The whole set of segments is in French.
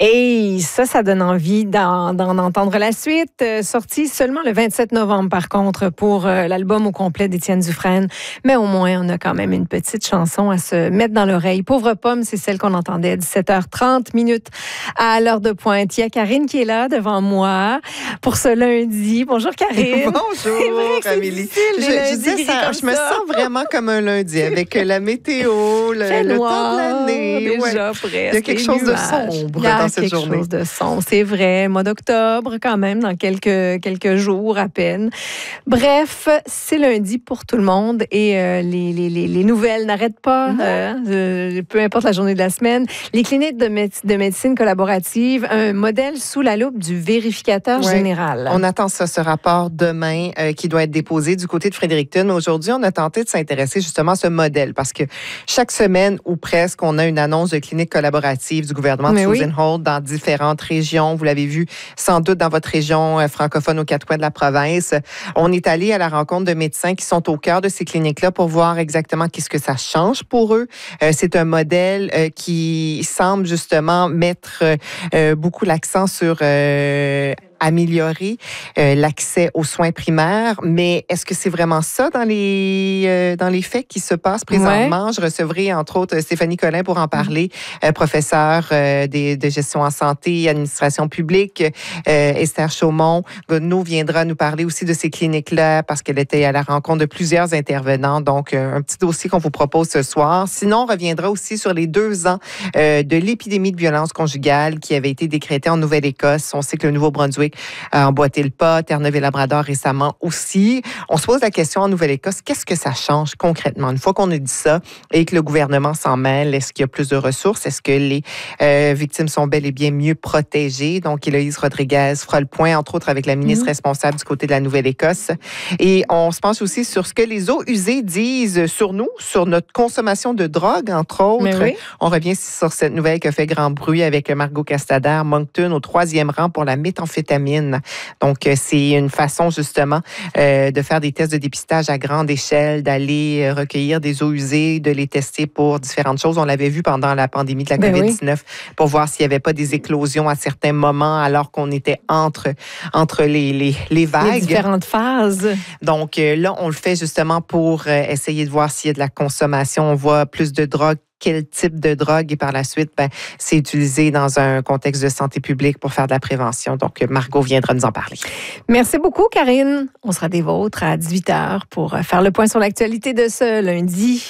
Et ça donne envie d'en entendre la suite. Sortie seulement le 27 novembre, par contre, pour l'album au complet d'Étienne Dufresne. Mais au moins, on a quand même une petite chanson à se mettre dans l'oreille. Pauvre pomme, c'est celle qu'on entendait à 17h30 à l'heure de pointe. Il y a Karine qui est là devant moi pour ce lundi. Bonjour Karine. Bonjour Amélie. Je me sens vraiment comme un lundi avec la météo, le temps de l'année. Déjà presque. Il y a quelque chose de sombre dans cette journée. Il y a quelque chose de sombre, c'est vrai. Mois d'octobre quand même, dans quelques jours à peine. Bref, c'est lundi pour tout le monde et les nouvelles n'arrêtent pas. Peu importe la journée de la semaine. Les cliniques de médecine collaborative, un modèle sous la loupe du vérificateur général. On attend ce rapport demain qui doit être déposé du côté de Fredericton. Aujourd'hui, on a tenté de s'intéresser justement à ce modèle parce que chaque semaine ou presque, on a une annonce de clinique collaborative du gouvernement de Susan Holt dans différentes régions. Vous l'avez vu sans doute dans votre région francophone aux quatre coins de la province. On est allé à la rencontre de médecins qui sont au cœur de ces cliniques-là pour voir exactement qu'est-ce que ça change pour eux. C'est un modèle qui semble justement mettre beaucoup l'accent sur améliorer l'accès aux soins primaires. Mais est-ce que c'est vraiment ça dans les faits qui se passent présentement? Ouais. Je recevrai entre autres Stéphanie Collin pour en parler, professeure de gestion en santé et administration publique. Esther Chaumont-Godneau viendra nous parler aussi de ces cliniques-là parce qu'elle était à la rencontre de plusieurs intervenants. Donc, un petit dossier qu'on vous propose ce soir. Sinon, on reviendra aussi sur les 2 ans de l'épidémie de violence conjugale qui avait été décrétée en Nouvelle-Écosse. On sait que le Nouveau-Brunswick a emboîté le pas, Terre-Neuve et Labrador récemment aussi. On se pose la question en Nouvelle-Écosse, qu'est-ce que ça change concrètement? Une fois qu'on a dit ça et que le gouvernement s'en mêle, est-ce qu'il y a plus de ressources? Est-ce que les victimes sont bel et bien mieux protégées? Donc, Héloïse Rodriguez fera le point, entre autres, avec la ministre responsable du côté de la Nouvelle-Écosse. Et on se penche aussi sur ce que les eaux usées disent sur nous, sur notre consommation de drogue, entre autres. On revient sur cette nouvelle qui a fait grand bruit avec Margot Castader, Moncton, au 3e rang pour la méthamphétamine. Donc, c'est une façon, justement, de faire des tests de dépistage à grande échelle, d'aller recueillir des eaux usées, de les tester pour différentes choses. On l'avait vu pendant la pandémie de la COVID-19 pour voir s'il n'y avait pas des éclosions à certains moments alors qu'on était entre les vagues. Les différentes phases. Donc, là, on le fait justement pour essayer de voir s'il y a de la consommation. On voit plus de drogue. Quel type de drogue et par la suite, c'est utilisé dans un contexte de santé publique pour faire de la prévention. Donc, Margot viendra nous en parler. Merci beaucoup, Karine. On sera des vôtres à 18h pour faire le point sur l'actualité de ce lundi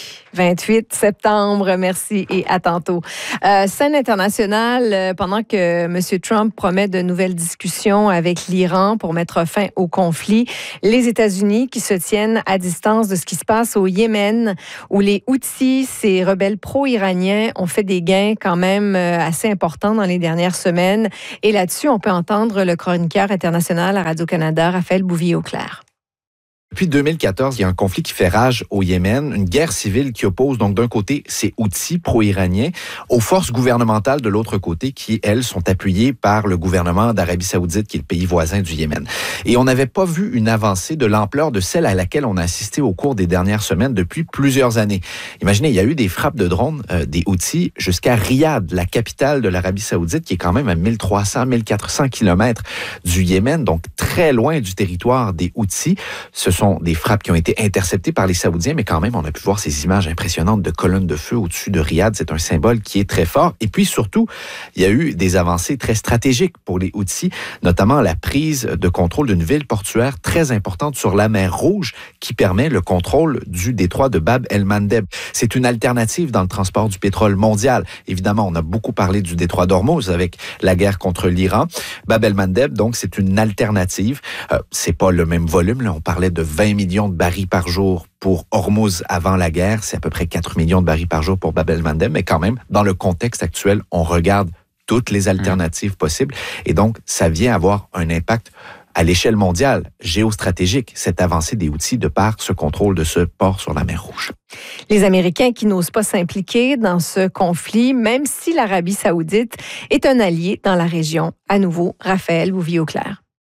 28 septembre. Merci et à tantôt. Scène internationale, pendant que M. Trump promet de nouvelles discussions avec l'Iran pour mettre fin au conflit, les États-Unis qui se tiennent à distance de ce qui se passe au Yémen, où les Houthis, ces rebelles pro-iraniens, ont fait des gains quand même assez importants dans les dernières semaines. Et là-dessus, on peut entendre le chroniqueur international à Radio-Canada, Raphaël Bouvier-Auclair. Depuis 2014, il y a un conflit qui fait rage au Yémen, une guerre civile qui oppose donc d'un côté ces Houthis pro-iraniens aux forces gouvernementales de l'autre côté qui, elles, sont appuyées par le gouvernement d'Arabie Saoudite qui est le pays voisin du Yémen. Et on n'avait pas vu une avancée de l'ampleur de celle à laquelle on a assisté au cours des dernières semaines depuis plusieurs années. Imaginez, il y a eu des frappes de drones des Houthis jusqu'à Riyad, la capitale de l'Arabie Saoudite, qui est quand même à 1300-1400 kilomètres du Yémen, donc très loin du territoire des Houthis. Ce sont des frappes qui ont été interceptées par les Saoudiens, mais quand même, on a pu voir ces images impressionnantes de colonnes de feu au-dessus de Riyad. C'est un symbole qui est très fort. Et puis surtout, il y a eu des avancées très stratégiques pour les Houthis, notamment la prise de contrôle d'une ville portuaire très importante sur la mer Rouge qui permet le contrôle du détroit de Bab el-Mandeb. C'est une alternative dans le transport du pétrole mondial. Évidemment, on a beaucoup parlé du détroit d'Ormuz avec la guerre contre l'Iran. Bab el-Mandeb, donc, c'est une alternative. C'est pas le même volume, là. On parlait de 20 millions de barils par jour pour Hormuz avant la guerre. C'est à peu près 4 millions de barils par jour pour Bab el-Mandeb. Mais quand même, dans le contexte actuel, on regarde toutes les alternatives possibles. Et donc, ça vient avoir un impact à l'échelle mondiale, géostratégique, cette avancée des Houthis de par ce contrôle de ce port sur la mer Rouge. Les Américains qui n'osent pas s'impliquer dans ce conflit, même si l'Arabie saoudite est un allié dans la région. À nouveau, Raphaël Bouvier-Auclair.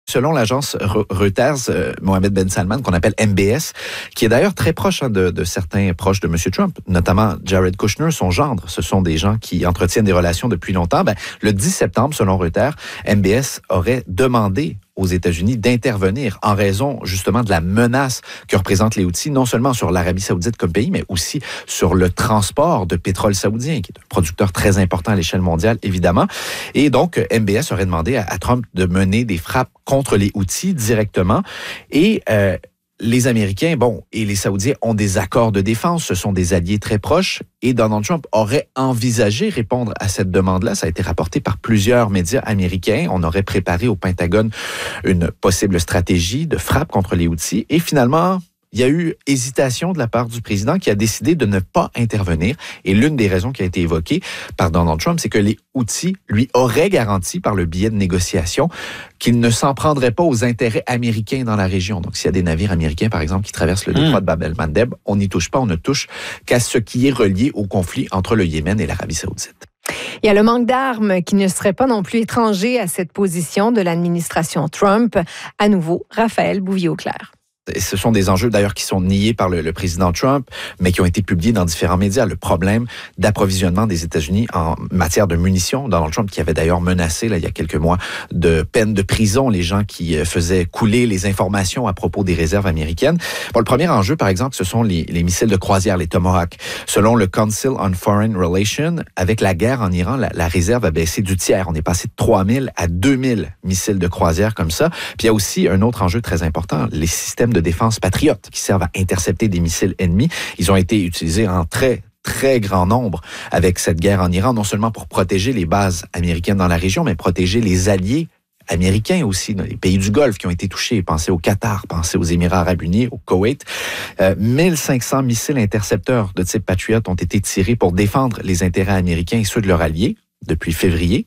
Selon l'agence Reuters, Mohammed Ben Salman, qu'on appelle MBS, qui est d'ailleurs très proche de certains proches de M. Trump, notamment Jared Kushner, son gendre. Ce sont des gens qui entretiennent des relations depuis longtemps. Le 10 septembre, selon Reuters, MBS aurait demandé aux États-Unis d'intervenir en raison justement de la menace que représentent les Houthis, non seulement sur l'Arabie saoudite comme pays, mais aussi sur le transport de pétrole saoudien, qui est un producteur très important à l'échelle mondiale, évidemment. Et donc, MBS aurait demandé à Trump de mener des frappes contre les Houthis directement. Et les Américains, et les Saoudiens ont des accords de défense, ce sont des alliés très proches, et Donald Trump aurait envisagé répondre à cette demande-là. Ça a été rapporté par plusieurs médias américains. On aurait préparé au Pentagone une possible stratégie de frappe contre les Houthis, et finalement, il y a eu hésitation de la part du président qui a décidé de ne pas intervenir. Et l'une des raisons qui a été évoquée par Donald Trump, c'est que les Houthis lui auraient garanti par le biais de négociations qu'ils ne s'en prendraient pas aux intérêts américains dans la région. Donc, s'il y a des navires américains, par exemple, qui traversent le détroit de Bab el-Mandeb, on n'y touche pas, on ne touche qu'à ce qui est relié au conflit entre le Yémen et l'Arabie saoudite. Il y a le manque d'armes qui ne serait pas non plus étranger à cette position de l'administration Trump. À nouveau, Raphaël Bouvier-Auclair. Et ce sont des enjeux d'ailleurs qui sont niés par le président Trump, mais qui ont été publiés dans différents médias. Le problème d'approvisionnement des États-Unis en matière de munitions. Donald Trump qui avait d'ailleurs menacé, il y a quelques mois, de peine de prison les gens qui faisaient couler les informations à propos des réserves américaines. Le premier enjeu, par exemple, ce sont les missiles de croisière, les Tomahawk. Selon le Council on Foreign Relations, avec la guerre en Iran, la réserve a baissé du tiers. On est passé de 3000 à 2000 missiles de croisière comme ça. Puis il y a aussi un autre enjeu très important, les systèmes de défense patriotes qui servent à intercepter des missiles ennemis. Ils ont été utilisés en très grand nombre avec cette guerre en Iran, non seulement pour protéger les bases américaines dans la région, mais protéger les alliés américains aussi, les pays du Golfe qui ont été touchés. Pensez au Qatar, pensez aux Émirats arabes unis, au Koweït. 1500 missiles intercepteurs de type Patriot ont été tirés pour défendre les intérêts américains et ceux de leurs alliés depuis février.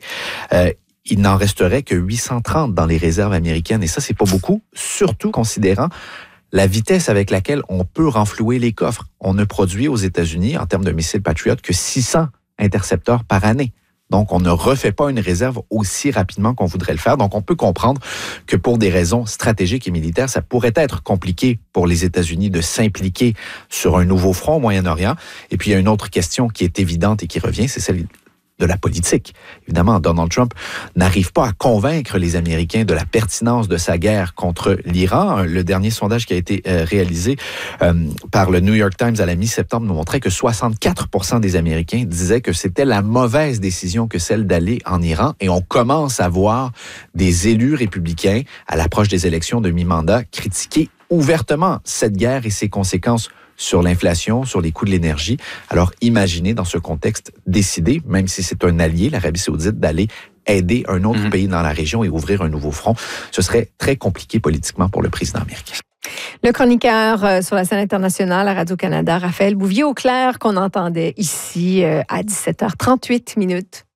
Il n'en resterait que 830 dans les réserves américaines. Et ça, c'est pas beaucoup, surtout considérant la vitesse avec laquelle on peut renflouer les coffres. On ne produit aux États-Unis, en termes de missiles Patriot, que 600 intercepteurs par année. Donc, on ne refait pas une réserve aussi rapidement qu'on voudrait le faire. Donc, on peut comprendre que pour des raisons stratégiques et militaires, ça pourrait être compliqué pour les États-Unis de s'impliquer sur un nouveau front au Moyen-Orient. Et puis, il y a une autre question qui est évidente et qui revient, c'est celle de la politique. Évidemment, Donald Trump n'arrive pas à convaincre les Américains de la pertinence de sa guerre contre l'Iran. Le dernier sondage qui a été réalisé par le New York Times à la mi-septembre nous montrait que 64% des Américains disaient que c'était la mauvaise décision que celle d'aller en Iran. Et on commence à voir des élus républicains, à l'approche des élections de mi-mandat, critiquer ouvertement cette guerre et ses conséquences sur l'inflation, sur les coûts de l'énergie. Alors, imaginez dans ce contexte décider, même si c'est un allié, l'Arabie saoudite, d'aller aider un autre pays dans la région et ouvrir un nouveau front. Ce serait très compliqué politiquement pour le président américain. Le chroniqueur sur la scène internationale à Radio-Canada, Raphaël Bouvier-Auclair, qu'on entendait ici à 17h38.